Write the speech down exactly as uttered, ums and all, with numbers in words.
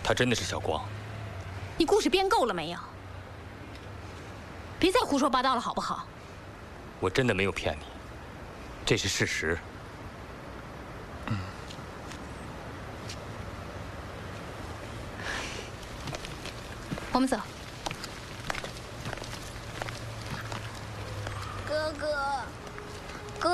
他真的是小光。 你故事编够了没有？别再胡说八道了，好不好？ 我真的没有骗你，这是事实。嗯。 我们走。 哥哥。